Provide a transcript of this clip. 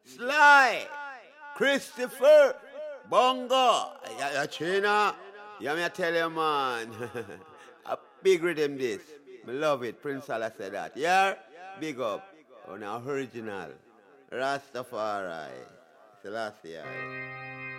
Sly, Christopher, Bongo, China. Yeah, me tell you, man. A big rhythm this. Me love it. Prince Allah said that. Yeah, big up. On our original. Rastafari. Selassie.